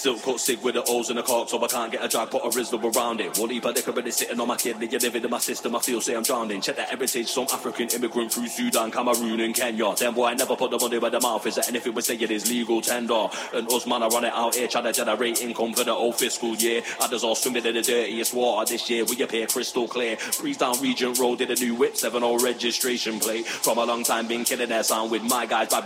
Silk cut sig with the O's and the cork, so I can't get a drag, put a Rizzler around it. Won't leave a liquor already sitting on my kidney. You living in my system, I feel say I'm drowning. Check that heritage, some African immigrant through Sudan, Cameroon and Kenya. Then boy, I never put the money where the mouth is. That anything we say it is legal tender. And us man, I run it out here, trying to generate income for the whole fiscal year. Others all swimming in the dirtiest water this year. We appear crystal clear. Breeze down Regent Road, did a new whip, 7-0 registration plate. From a long time been killing their sound with my guys by